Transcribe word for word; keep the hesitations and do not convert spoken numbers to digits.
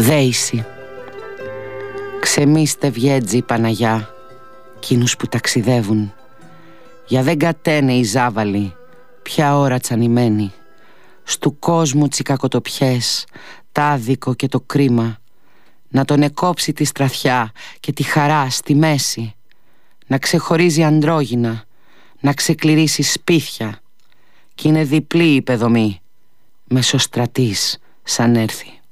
Δέηση. Ξεμίστε βιέτζι Παναγιά, κείνους που ταξιδεύουν. Για δεν κατένε οι ζάβαλοι, ποια ώρα τσανημένοι. Στου κόσμου τσικακοτοπιές, τάδικο και το κρίμα. Να τον εκόψει τη στραθιά και τη χαρά στη μέση. Να ξεχωρίζει αντρόγινα, να ξεκληρίσει σπίτια. Κι είναι διπλή η παιδομή, μεσοστρατής σαν έρθει.